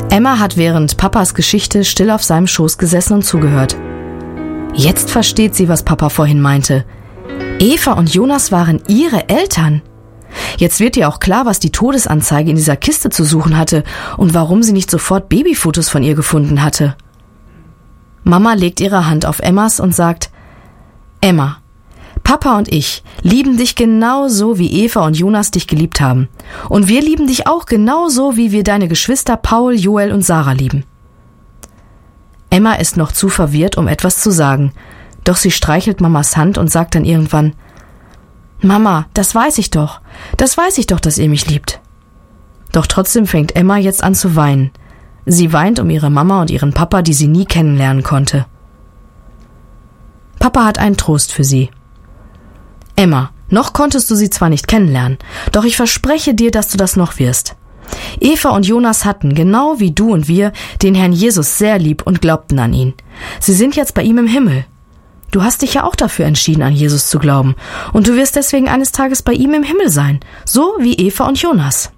Emma hat während Papas Geschichte still auf seinem Schoß gesessen und zugehört. Jetzt versteht sie, was Papa vorhin meinte. Eva und Jonas waren ihre Eltern. Jetzt wird ihr auch klar, was die Todesanzeige in dieser Kiste zu suchen hatte und warum sie nicht sofort Babyfotos von ihr gefunden hatte. Mama legt ihre Hand auf Emmas und sagt: Emma, Papa und ich lieben dich genauso, wie Eva und Jonas dich geliebt haben. Und wir lieben dich auch genauso, wie wir deine Geschwister Paul, Joel und Sarah lieben. Emma ist noch zu verwirrt, um etwas zu sagen, doch sie streichelt Mamas Hand und sagt dann irgendwann: Mama, das weiß ich doch, dass ihr mich liebt. Doch trotzdem fängt Emma jetzt an zu weinen. Sie weint um ihre Mama und ihren Papa, die sie nie kennenlernen konnte. Papa hat einen Trost für sie. Emma, noch konntest du sie zwar nicht kennenlernen, doch ich verspreche dir, dass du das noch wirst. Eva und Jonas hatten, genau wie du und wir, den Herrn Jesus sehr lieb und glaubten an ihn. Sie sind jetzt bei ihm im Himmel. Du hast dich ja auch dafür entschieden, an Jesus zu glauben, und du wirst deswegen eines Tages bei ihm im Himmel sein, so wie Eva und Jonas.